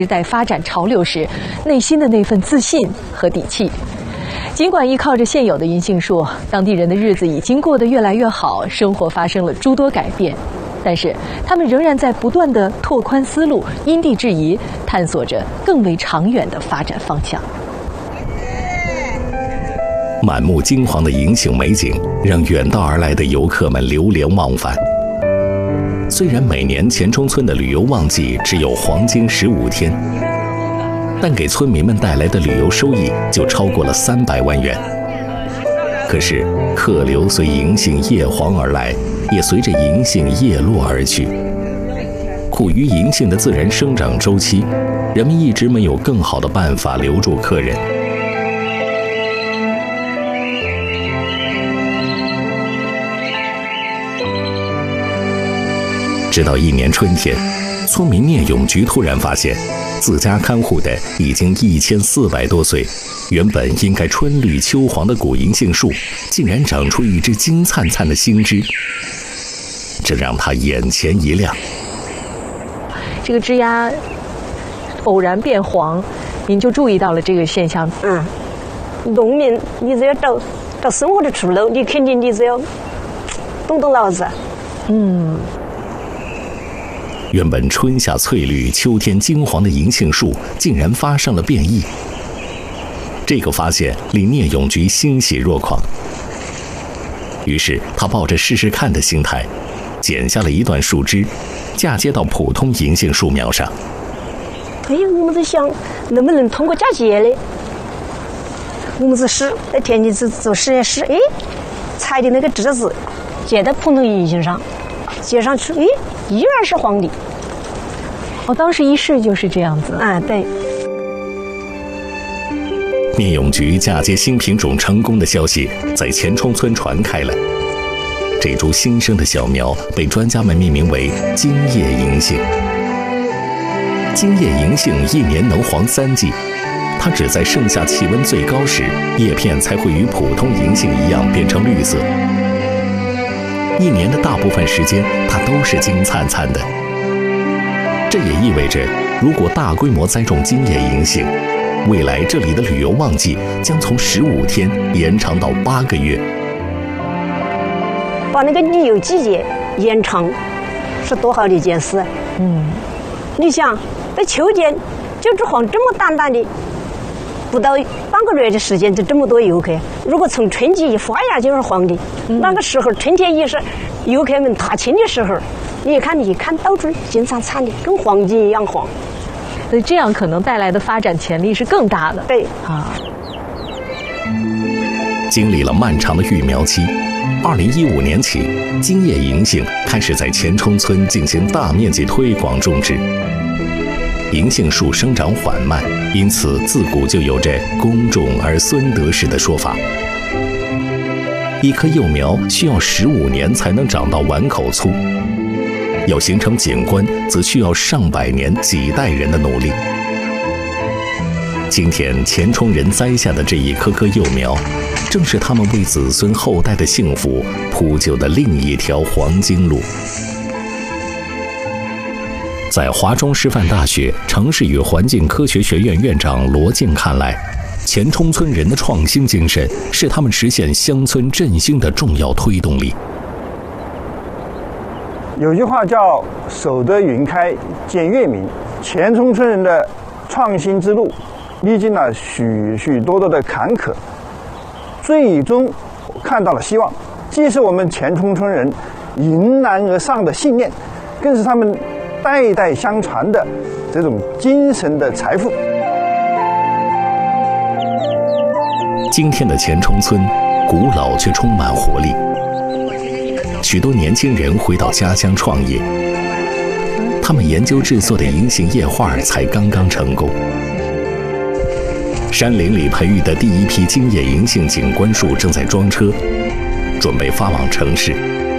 时代发展潮流时内心的那份自信和底气。尽管依靠着现有的银杏树，当地人的日子已经过得越来越好，生活发生了诸多改变，但是他们仍然在不断地拓宽思路，因地制宜，探索着更为长远的发展方向。 满目金黄的银杏美景，让远道而来的游客们流连忘返。虽然每年钱冲村的旅游旺季只有黄金15天，但给村民们带来的旅游收益就超过了300万元。可是客流随银杏叶黄而来，也随着银杏叶落而去。苦于银杏的自然生长周期，人们一直没有更好的办法留住客人。直到一年春天，村民聂永菊突然发现，自家看护的已经1400多岁，原本应该春绿秋黄的古银杏树，竟然长出一只金灿灿的新枝，这让他眼前一亮。 这个枝丫偶然变黄，您就注意到了这个现象。 农民你只要找生活的出路，你肯定你只要动动脑子。 原本春夏翠绿、秋天金黄的银杏树，竟然发生了变异。这个发现令聂永菊欣喜若狂。于是他抱着试试看的心态，剪下了一段树枝，嫁接到普通银杏树苗上。 我们在想，能不能通过嫁接呢？我们在田里做实验室，采的那个枝子接到普通银杏上，接上去，依然是黄的。 当时一试就是这样子。 对。 聂永菊嫁接新品种成功的消息在钱冲村传开了。这株新生的小苗被专家们命名为金叶银杏。金叶银杏一年能黄3季，它只在盛夏气温最高时，叶片才会与普通银杏一样变成绿色。一年的大部分时间，它都是金灿灿的。这也意味着，如果大规模栽种金叶银杏，未来这里的旅游旺季将从15天延长到8个月。 把那个旅游季节延长，是多好的一件事。你想，在秋天就只黄这么淡淡的，不到半个月的时间就这么多游客。如果从春季一发芽就是黄的，那个时候春天也是游客们踏青的时候，你看到处金灿灿的，跟黄金一样黄。 所以这样可能带来的发展潜力是更大的。 对经历了漫长的育苗期，2015年起，金叶银杏开始在钱冲村进行大面积推广种植。银杏树生长缓慢，因此自古就有着“公种而孙得时”的说法。一棵幼苗需要15年才能长到碗口粗，要形成景观，则需要上百年、几代人的努力。今天钱冲人栽下的这一棵棵幼苗，正是他们为子孙后代的幸福铺就的另一条黄金路。在华中师范大学城市与环境科学学院院长罗静看来，钱冲村人的创新精神是他们实现乡村振兴的重要推动力。 有句话叫“守得云开见月明”，钱冲村人的创新之路历经了许许多多的坎坷，最终看到了希望，既是我们钱冲村人迎难而上的信念，更是他们代代相传的这种精神的财富。 今天的钱冲村，古老却充满活力。许多年轻人回到家乡创业，他们研究制作的银杏叶画才刚刚成功。山林里培育的第一批金叶银杏景观树正在装车，准备发往城市。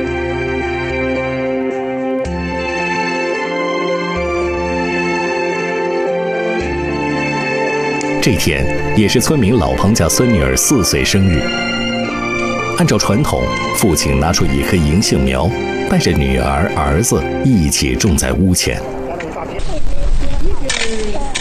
这天也是村民老彭家孙女儿4岁生日。按照传统，父亲拿出一棵银杏苗，带着女儿、儿子一起种在屋前。